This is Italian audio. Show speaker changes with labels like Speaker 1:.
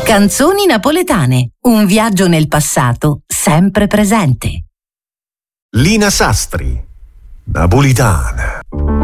Speaker 1: Canzoni napoletane, un viaggio nel passato sempre presente.
Speaker 2: Lina Sastri, napolitana.